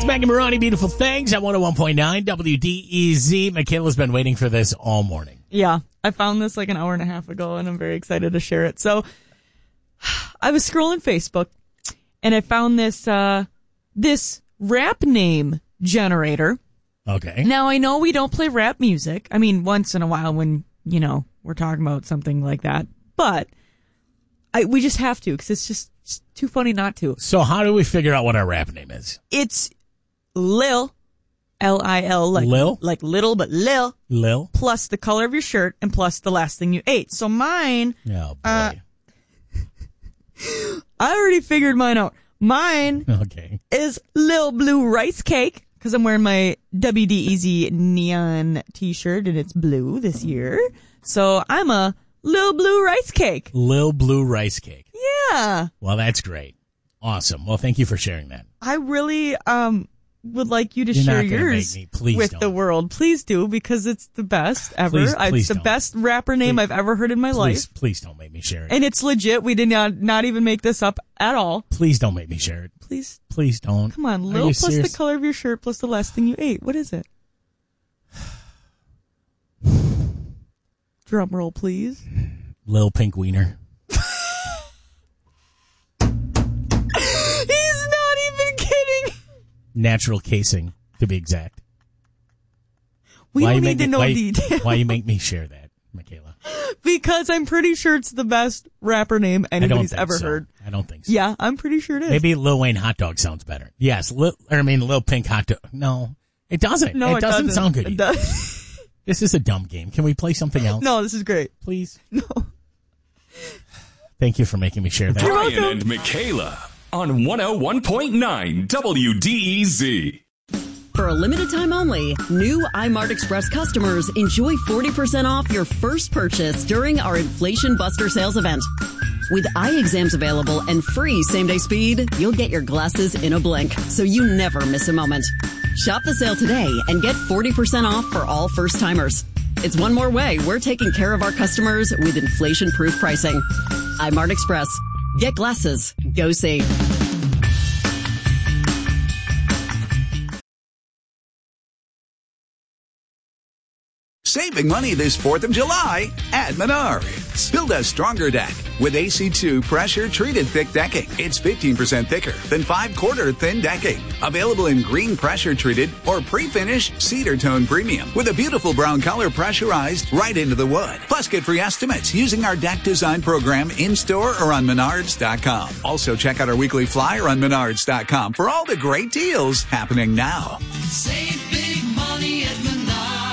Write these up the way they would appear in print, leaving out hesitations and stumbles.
It's Maggie Maroney, Beautiful Things at 101.9 WDEZ. Michaela's been waiting for this all morning. Yeah, I found this like an hour and a half ago, and I'm very excited to share it. So I was scrolling Facebook, and I found this this rap name generator. Okay. Now, I know we don't play rap music. I mean, once in a while when, you know, we're talking about something like that. But we just have to, because it's just too funny not to. So how do we figure out what our rap name is? It's Lil, L-I-L, like Lil? like little, but Lil. Lil? Plus the color of your shirt and plus the last thing you ate. So mine... Oh, boy. I already figured mine out. Mine is Lil Blue Rice Cake, because I'm wearing my WDEZ neon t-shirt, and it's blue this year. So I'm a Lil Blue Rice Cake. Lil Blue Rice Cake. Yeah. Well, that's great. Awesome. Well, thank you for sharing that. I really would like you to You're share not gonna yours make me. Please with don't. the world. Please do, because it's the best ever. Please It's the don't. best rapper name I've ever heard in my life. Please don't make me share it. And it's legit. We did not even make this up at all. Please don't make me share it. Please don't. Come on, Are Lil you plus serious? the color of your shirt plus the last thing you ate. What is it? Drum roll, please. Lil Pink Wiener. He's not even kidding. Natural casing, to be exact. We Why don't you need make to me- know why- details. Why you make me share that, Michaela? Because I'm pretty sure it's the best rapper name anybody's think ever so. heard. I don't think so. Yeah, I'm pretty sure it is. Maybe Lil Wayne Hot Dog sounds better. Yes, Lil Pink Hot Dog. No, it doesn't. No, it doesn't sound good. It either. does. This is a dumb game. Can we play something else? No, this is great. Please. No. Thank you for making me share that. You're Brian welcome. and Michaela on 101.9 WDEZ. For a limited time only, new iMart Express customers enjoy 40% off your first purchase during our Inflation Buster sales event. With eye exams available and free same-day speed, you'll get your glasses in a blink, so you never miss a moment. Shop the sale today and get 40% off for all first-timers. It's one more way we're taking care of our customers with inflation-proof pricing. iMart Express. Get glasses. Go see. Saving money this 4th of July at Menards. Build a stronger deck with AC2 pressure-treated thick decking. It's 15% thicker than 5/4 thin decking. Available in green pressure-treated or pre-finished cedar tone premium with a beautiful brown color pressurized right into the wood. Plus, get free estimates using our deck design program in-store or on Menards.com. Also, check out our weekly flyer on Menards.com for all the great deals happening now. Save big money at Menards.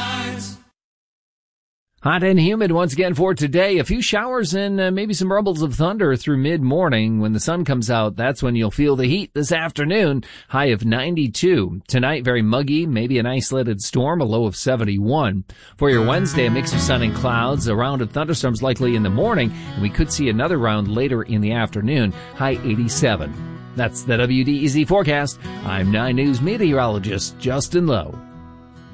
Hot and humid once again for today. A few showers and maybe some rumbles of thunder through mid-morning. When the sun comes out, that's when you'll feel the heat this afternoon. High of 92. Tonight, very muggy, maybe an isolated storm, a low of 71. For your Wednesday, a mix of sun and clouds, a round of thunderstorms likely in the morning, and we could see another round later in the afternoon. High 87. That's the WDEZ forecast. I'm 9 News meteorologist Justin Lowe.